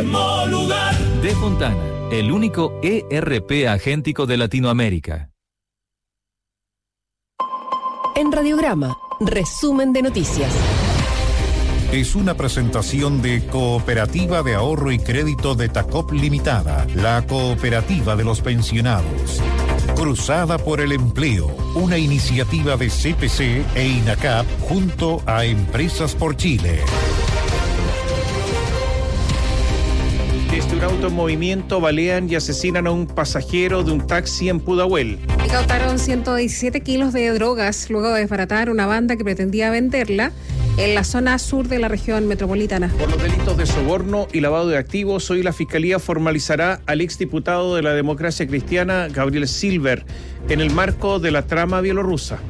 mismo lugar. De Fontana, el único ERP agéntico de Latinoamérica. En Radiograma, resumen de noticias. Es una presentación de Cooperativa de Ahorro y Crédito de Tacop Limitada, la cooperativa de los pensionados. Cruzada por el Empleo, una iniciativa de CPC e INACAP junto a Empresas por Chile. Desde un auto en movimiento balean y asesinan a un pasajero de un taxi en Pudahuel. Incautaron 117 kilos de drogas luego de desbaratar una banda que pretendía venderla en la zona sur de la región metropolitana. Por los delitos de soborno y lavado de activos, hoy la Fiscalía formalizará al exdiputado de la Democracia Cristiana, Gabriel Silver, en el marco de la trama bielorrusa.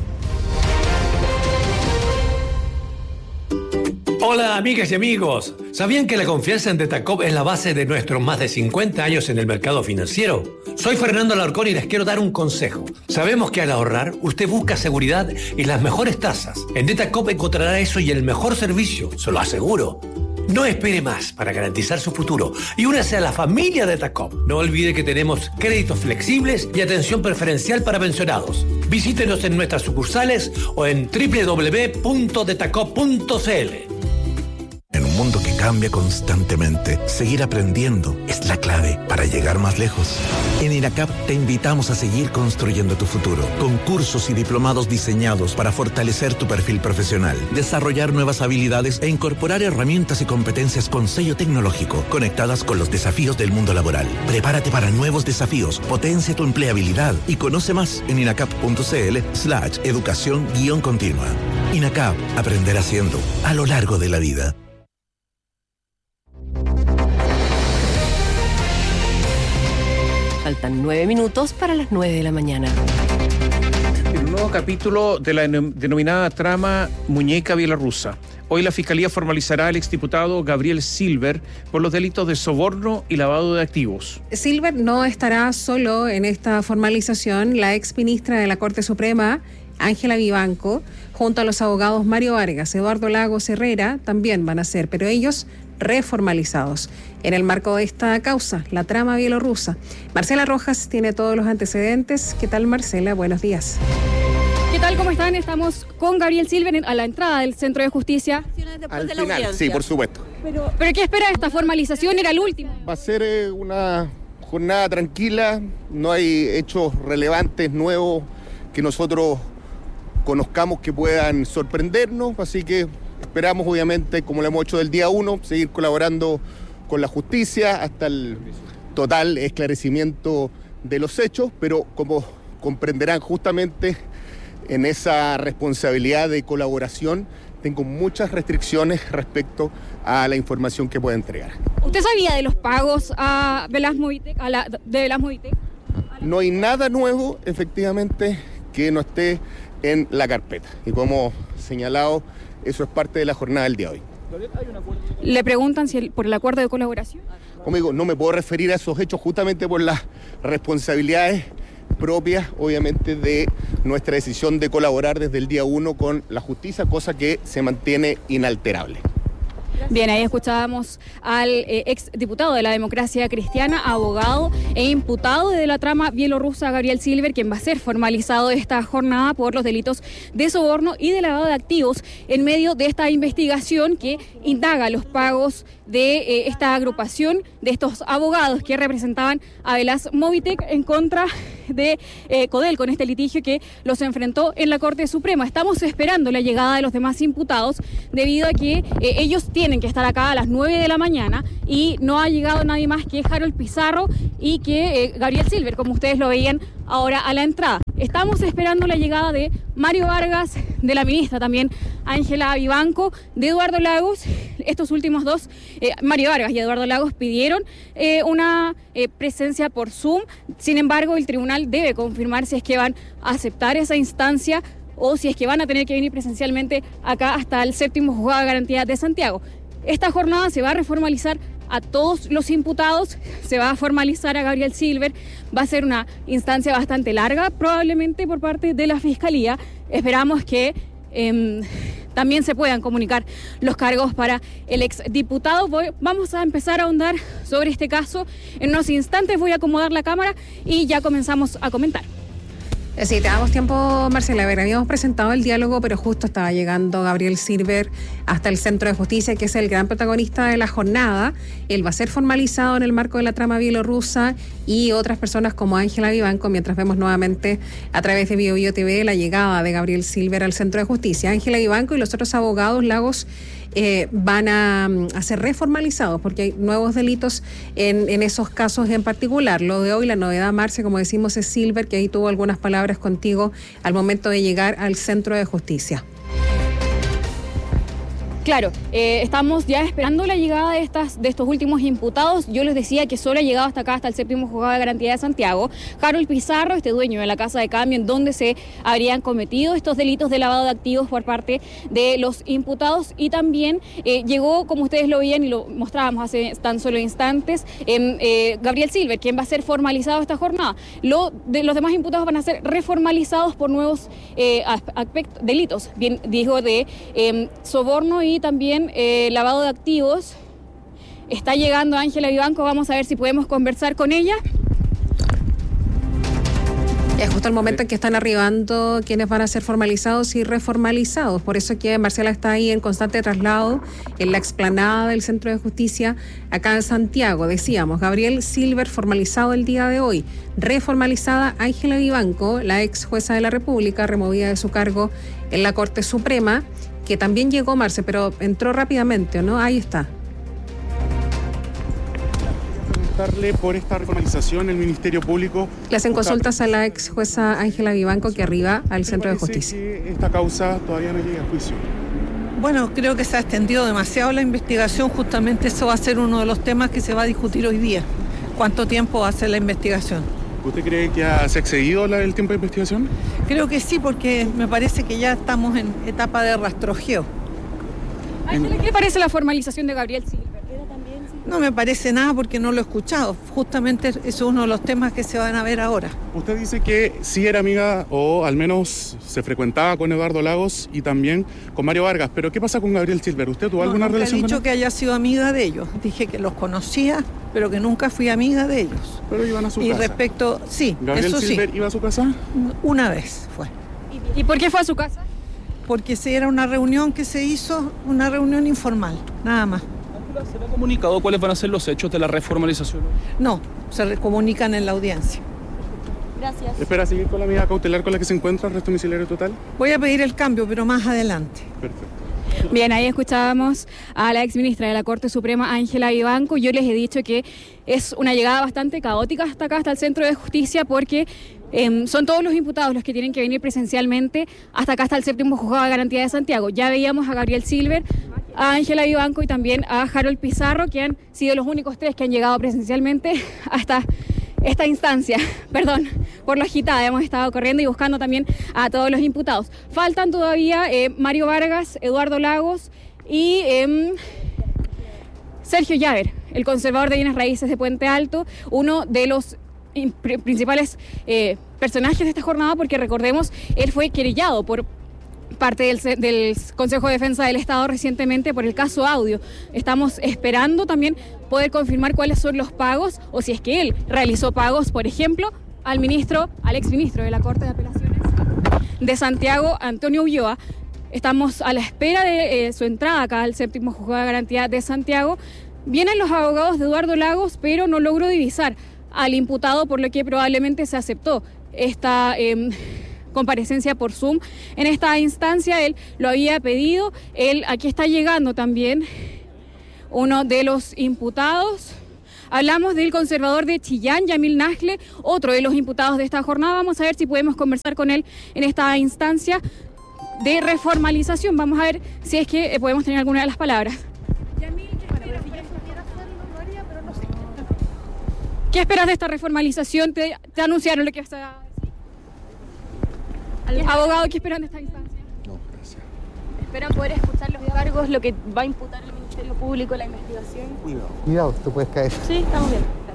Hola amigas y amigos, ¿sabían que la confianza en Detacop es la base de nuestros más de 50 años en el mercado financiero? Soy Fernando Alarcón y les quiero dar un consejo. Sabemos que al ahorrar, usted busca seguridad y las mejores tasas. En Detacop encontrará eso y el mejor servicio, se lo aseguro. No espere más para garantizar su futuro y únase a la familia Detacop. No olvide que tenemos créditos flexibles y atención preferencial para pensionados. Visítenos en nuestras sucursales o en www.detacop.cl. En un mundo que cambia constantemente, seguir aprendiendo es la clave para llegar más lejos. En INACAP te invitamos a seguir construyendo tu futuro, con cursos y diplomados diseñados para fortalecer tu perfil profesional, desarrollar nuevas habilidades e incorporar herramientas y competencias con sello tecnológico, conectadas con los desafíos del mundo laboral. Prepárate para nuevos desafíos, potencia tu empleabilidad y conoce más en inacap.cl/educación-continua. INACAP, aprender haciendo, a lo largo de la vida. Faltan 9 minutos para las 9 de la mañana. En un nuevo capítulo de la denominada trama Muñeca Bielorrusa. Hoy la Fiscalía formalizará al exdiputado Gabriel Silver por los delitos de soborno y lavado de activos. Silver no estará solo en esta formalización. La exministra de la Corte Suprema, Ángela Vivanco, junto a los abogados Mario Vargas, Eduardo Lagos Herrera, también van a ser, pero ellos reformalizados en el marco de esta causa, la trama bielorrusa. Marcela Rojas tiene todos los antecedentes. ¿Qué tal, Marcela? Buenos días. ¿Qué tal? ¿Cómo están? Estamos con Gabriel Silver a la entrada del Centro de Justicia. Al final, sí, por supuesto. ¿Pero qué espera de esta formalización? Era el último. Va a ser una jornada tranquila, no hay hechos relevantes nuevos que nosotros conozcamos que puedan sorprendernos, así que esperamos, obviamente, como lo hemos hecho del día 1, seguir colaborando con la justicia hasta el total esclarecimiento de los hechos, pero como comprenderán, justamente en esa responsabilidad de colaboración tengo muchas restricciones respecto a la información que pueda entregar. ¿Usted sabía de los pagos a Velasmovitec, de Velasmovitec? No hay nada nuevo, efectivamente, que no esté en la carpeta. Y como señalado, eso es parte de la jornada del día de hoy. Le preguntan si por el acuerdo de colaboración. Como digo, no me puedo referir a esos hechos justamente por las responsabilidades propias, obviamente, de nuestra decisión de colaborar desde el día 1 con la justicia, cosa que se mantiene inalterable. Bien, ahí escuchábamos al exdiputado de la Democracia Cristiana, abogado e imputado de la trama bielorrusa, Gabriel Silver, quien va a ser formalizado esta jornada por los delitos de soborno y de lavado de activos en medio de esta investigación que indaga los pagos de esta agrupación, de estos abogados que representaban a Velasmovitec en contra de Codelco, con este litigio que los enfrentó en la Corte Suprema. Estamos esperando la llegada de los demás imputados debido a que ellos tienen que estar acá a las 9 de la mañana y no ha llegado nadie más que Harold Pizarro y que Gabriel Silver, como ustedes lo veían ahora a la entrada. Estamos esperando la llegada de Mario Vargas, de la ministra también Ángela Vivanco, de Eduardo Lagos. Estos últimos dos, Mario Vargas y Eduardo Lagos, pidieron una presencia por Zoom. Sin embargo, el tribunal debe confirmar si es que van a aceptar esa instancia o si es que van a tener que venir presencialmente acá hasta el 7º Juzgado de Garantía de Santiago. Esta jornada se va a reformalizar a todos los imputados, se va a formalizar a Gabriel Silver, va a ser una instancia bastante larga, probablemente por parte de la Fiscalía. Esperamos que también se puedan comunicar los cargos para el exdiputado. Vamos a empezar a ahondar sobre este caso. En unos instantes voy a acomodar la cámara y ya comenzamos a comentar. Sí, te damos tiempo, Marcela. A ver, habíamos presentado el diálogo, pero justo estaba llegando Gabriel Silver hasta el Centro de Justicia, que es el gran protagonista de la jornada. Él va a ser formalizado en el marco de la trama bielorrusa y otras personas como Ángela Vivanco, mientras vemos nuevamente a través de Bio Bio TV la llegada de Gabriel Silver al Centro de Justicia. Ángela Vivanco y los otros abogados, Lagos, van a ser reformalizados porque hay nuevos delitos en esos casos en particular. Lo de hoy, la novedad, Marce, como decimos, es Silver, que ahí tuvo algunas palabras contigo al momento de llegar al Centro de Justicia. Claro, estamos ya esperando la llegada de estos últimos imputados. Yo les decía que solo ha llegado hasta acá, hasta el séptimo juzgado de garantía de Santiago, Harold Pizarro, dueño de la casa de cambio en donde se habrían cometido estos delitos de lavado de activos por parte de los imputados, y también llegó, como ustedes lo veían y lo mostrábamos hace tan solo instantes, Gabriel Silver, quien va a ser formalizado esta jornada. Los demás imputados van a ser reformalizados por nuevos delitos, bien dijo, de soborno y también lavado de activos. Está llegando Ángela Vivanco, vamos a ver si podemos conversar con ella. Es justo el momento en que están arribando quienes van a ser formalizados y reformalizados. Por eso que Marcela está ahí en constante traslado en la explanada del Centro de Justicia acá en Santiago. Decíamos, Gabriel Silver formalizado el día de hoy. Reformalizada Ángela Vivanco, la ex jueza de la República, removida de su cargo en la Corte Suprema, que también llegó, Marce, pero entró rápidamente, ¿no? Ahí está. Por esta reformalización, el Ministerio Público le hacen consultas a la ex jueza Ángela Vivanco, que arriba al Centro de Justicia. Que esta causa todavía no llega a juicio. Bueno, creo que se ha extendido demasiado la investigación. Justamente eso va a ser uno de los temas que se va a discutir hoy día. ¿Cuánto tiempo va a ser la investigación? ¿Usted cree que se ha excedido el tiempo de investigación? Creo que sí, porque me parece que ya estamos en etapa de rastrojeo. Ángela, ¿qué le parece la formalización de Gabriel Silver? No me parece nada porque no lo he escuchado. Justamente eso es uno de los temas que se van a ver ahora. Usted dice que sí era amiga, o al menos se frecuentaba con Eduardo Lagos y también con Mario Vargas. Pero ¿qué pasa con Gabriel Silver? ¿Usted tuvo alguna relación con él? Nunca he dicho que haya sido amiga de ellos. Dije que los conocía, pero que nunca fui amiga de ellos. Pero iban a su casa. Y respecto, sí, ¿Gabriel eso Silver iba a su casa? Una vez fue. ¿Y por qué fue a su casa? Porque sí, era una reunión que se hizo, una reunión informal, nada más. ¿Se le ha comunicado cuáles van a ser los hechos de la reformalización? No, se comunican en la audiencia. Gracias. ¿Espera seguir con la medida cautelar con la que se encuentra, arresto domiciliario total? Voy a pedir el cambio, pero más adelante. Perfecto. Bien, ahí escuchábamos a la exministra de la Corte Suprema, Ángela Vivanco. Yo les he dicho que es una llegada bastante caótica hasta acá, hasta el Centro de Justicia, porque son todos los imputados los que tienen que venir presencialmente hasta acá, hasta el séptimo juzgado de garantía de Santiago. Ya veíamos a Gabriel Silver, a Ángela Vivanco y también a Harold Pizarro, que han sido los únicos tres que han llegado presencialmente hasta esta instancia. Perdón por lo agitada, hemos estado corriendo y buscando también a todos los imputados. Faltan todavía Mario Vargas, Eduardo Lagos y Sergio Llaver, el conservador de bienes raíces de Puente Alto, uno de los principales personajes de esta jornada, porque recordemos, él fue querellado por parte del Consejo de Defensa del Estado recientemente por el caso Audio. Estamos esperando también poder confirmar cuáles son los pagos, o si es que él realizó pagos, por ejemplo, al exministro de la Corte de Apelaciones de Santiago, Antonio Ulloa. Estamos a la espera de su entrada acá al séptimo juzgado de garantía de Santiago. Vienen los abogados de Eduardo Lagos, pero no logro divisar al imputado, por lo que probablemente se aceptó esta comparecencia por Zoom. En esta instancia él lo había pedido. Aquí está llegando también uno de los imputados. Hablamos del conservador de Chillán, Yamil Nasle, otro de los imputados de esta jornada. Vamos a ver si podemos conversar con él en esta instancia de reformalización. Vamos a ver si es que podemos tener alguna de las palabras. ¿Qué esperas de esta reformalización? ¿Te anunciaron lo que vas a decir? Abogado, ¿qué esperan de esta instancia? No, gracias. ¿Esperan poder escuchar los cargos, lo que va a imputar el Ministerio Público, la investigación? Cuidado, te puedes caer. Sí, estamos bien.